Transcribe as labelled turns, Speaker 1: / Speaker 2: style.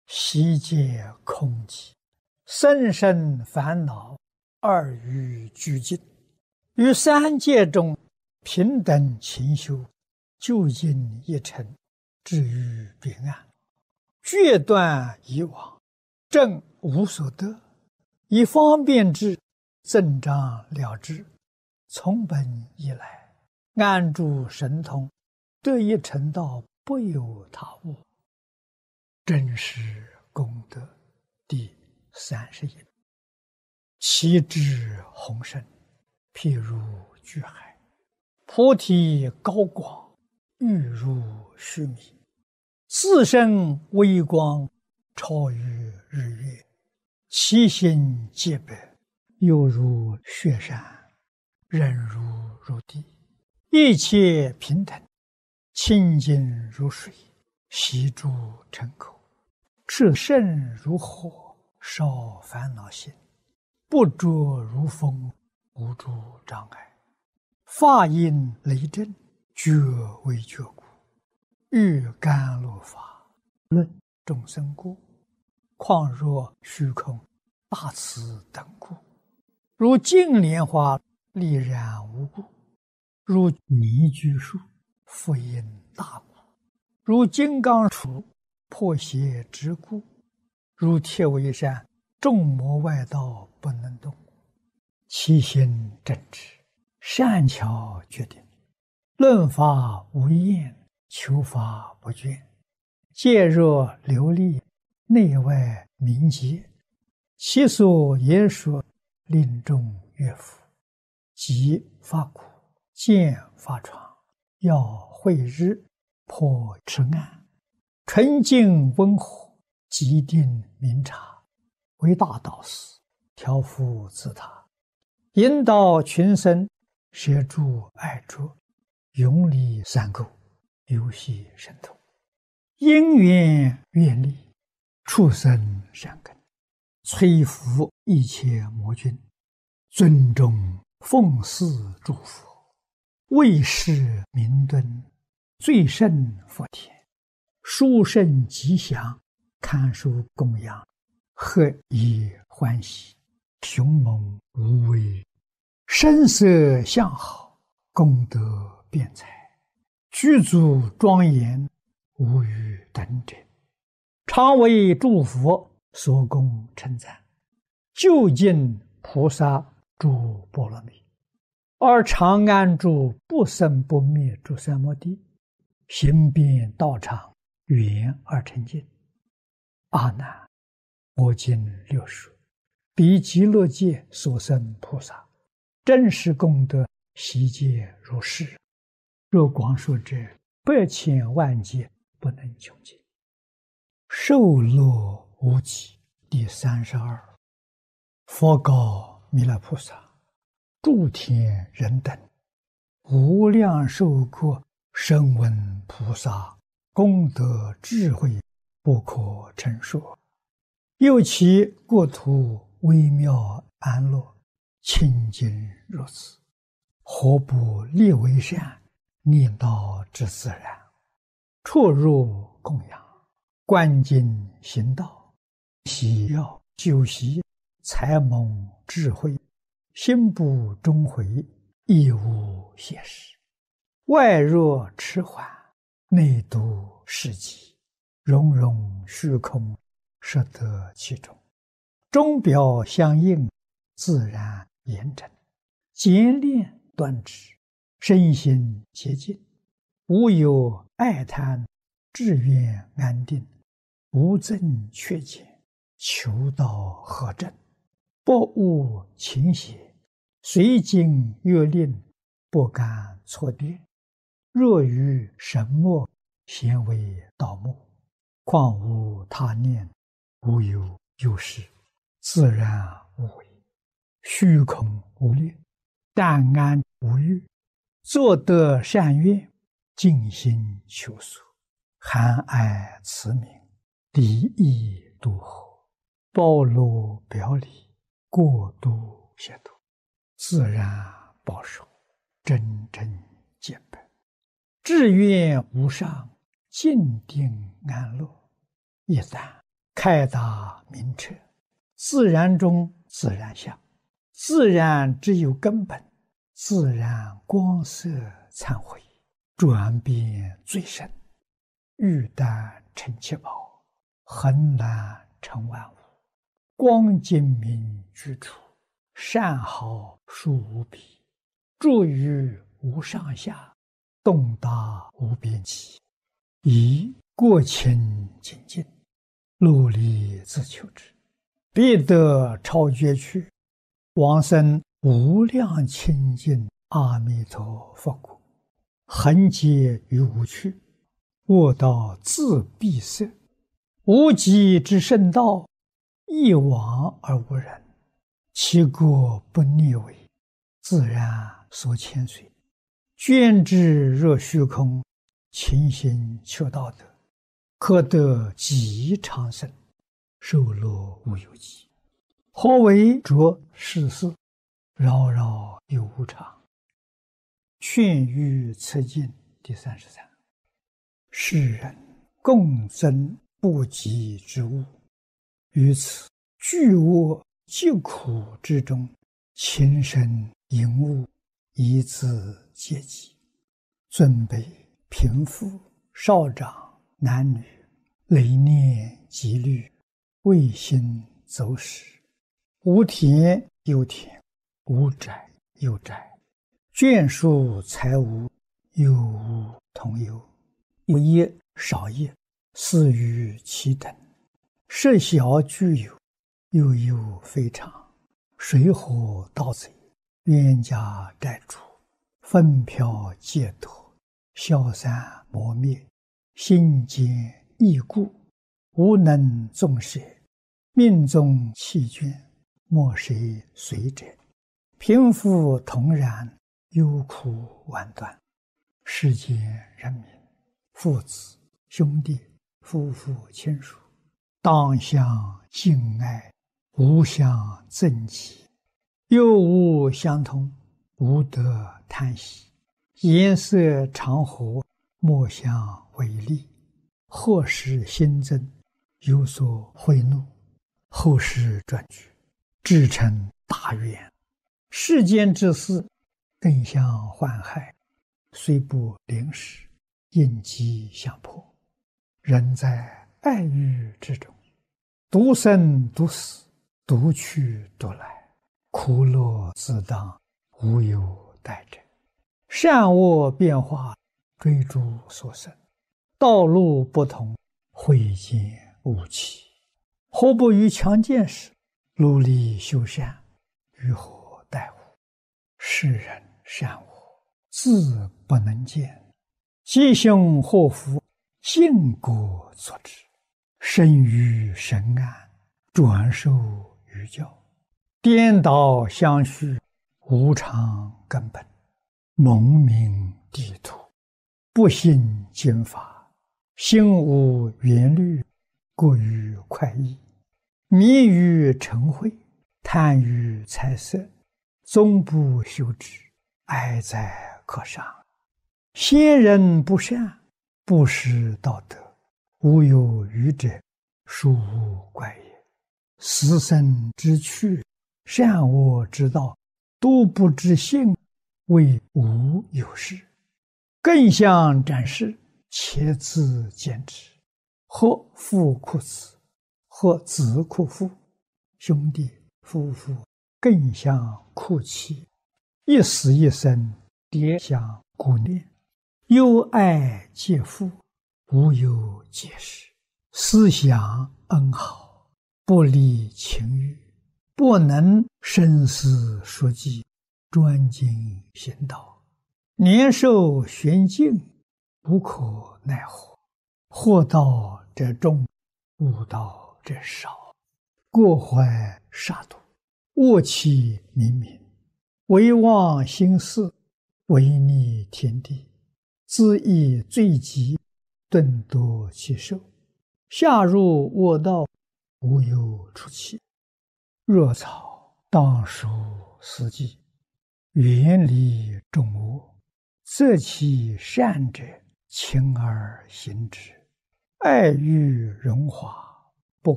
Speaker 1: 悉皆空寂，生生烦恼，二欲俱尽。于三界中平等勤修，究竟一尘，至于彼岸，决断以往，正无所得，以方便之，增长了之，从本以来，安住神通，得一成道，不由他物。真实功德第31。其智宏深，譬如巨海；菩提高广，欲如须弥。自身微光，超于日月；其心洁白，犹如雪山，忍如地。一切平等，清净如水，悉诸尘口。炽盛如火，烧烦恼心；不着如风，无诸障碍。法音雷震，觉为觉故。欲甘露法，论众生故。况若虚空，大慈等故。如净莲花，丽然无故；如泥居树，复因大故；如金刚杵，破邪之故；如铁围山，众魔外道不能动。其心正直，善巧决定，论法无厌，求法不倦。戒若流利，内外明洁。其所言说，令众悦服。即发苦，见发疮，要慧日，破痴暗。纯净温和，极定明察，为大导师，调伏自他，引导群生，摄诸爱着，永离三垢，游戏神通。因缘愿力，畜生善根，摧伏一切魔君，尊重奉祀诸佛，为世明敦，最胜佛田。殊胜吉祥，堪受供养，何以欢喜，雄猛无畏，声色相好，功德辩才，具足庄严，无与等者。常为诸佛所供称赞，究竟菩萨诸波罗蜜，而常安住不生不灭诸三摩地，行遍道场，圆而成净。阿难，我今六说，彼极乐界所生菩萨，真实功德悉皆如是。若广说者，100千万劫不能穷尽。受乐无极第32。佛告弥勒菩萨：诸天人等，无量寿国声闻菩萨，功德智慧不可称说。又其国土微妙安乐，清净如此，何不立为善，念道之自然？出入供养，观经行道，喜要修习，才蒙智慧，心不终悔，亦无邪事。外若迟缓，内度世极，融融虚空，摄得其中。钟表相应，自然严整，简练端直，身心洁净，无有爱贪，志愿安定，无增缺减，求道合正，不误情邪，随经约令，不敢错颠。若于神墨，咸为道目，况无他念，无有有事，自然无为，虚空无虑，淡安无欲，作得善愿，尽心求索，含爱慈悯，离意度合，包罗表里，过度协度，自然保守，真正见本，志愿无上，静定安乐。一旦开达明彻，自然中自然相，自然只有根本，自然光色参会，转变最深，玉丹成七宝，恒难成万物，光精明居处，善好殊无比，住于无上下，动达无边际，以过清净尽，努力自求之，必得超绝去，往生无量清净阿弥陀佛国，恒劫于无趣，卧道自闭塞，无极之圣道，一往而无人，其国不逆违，自然所牵随，捐之若虚空，勤行求道德，可得极长生，寿乐无有极。何为着世事，扰扰有无常。劝喻策进第33。世人共增不及之物，于此巨恶疾苦之中，情深淫恶，以自皆极。尊卑贫富少长男女，累念积虑，未心走失，无田有田，无宅有宅，眷属财物，有无同有，有业少业，似于其等，设小具有，又有非常，水火盗贼，冤家债主，纷飘劫夺，消散磨灭，心坚易故，无能纵舍，命中弃眷，莫谁随者，贫富同然，忧苦万端。世间人民，父子兄弟夫妇亲属，当相敬爱，无相憎忌，又无相同，无得叹息，颜色常和，莫相违逆，或使新增，有所贿赂，后世转举，至成大愿。世间之事，更相患害，虽不临时，应机相迫。人在爱欲之中，独生独死，独去独来，苦乐自当，无有待者。善恶变化，追逐所生，道路不同，慧见无期。何不于强健时，努力修善，于何待乎？世人善恶，自不能见，吉凶祸福，尽果作之。生于神安，转受于教，颠倒相续，无常根本，蒙名地土，不信经法，心无缘虑，过于快意，迷于嗔恚，贪于财色，终不修之，哀哉可伤。先人不善，不识道德，无有余者，殊无怪也。死生之趣，善恶之道，都不知性，谓无有事。更相展示，且自见之。或父哭子，或子哭父，兄弟夫妇更相哭泣，一死一生，迭相顾念，忧爱皆父，无有解释。思想恩好，不离情欲，不能深思熟记，专精行道，年寿玄尽，无可奈何。惑道者众，悟道者少，过怀杀戮，恶气冥冥，唯忘心事，违逆天地，自意罪极，顿夺其寿，下入恶道，无有出期。若草当属死地，远离众恶，择其善者，勤而行之，爱欲荣华，